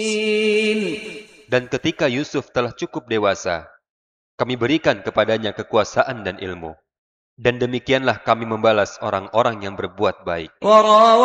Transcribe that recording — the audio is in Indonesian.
Dan ketika Yusuf telah cukup dewasa, kami berikan kepadanya kekuasaan dan ilmu. Dan demikianlah kami membalas orang-orang yang berbuat baik.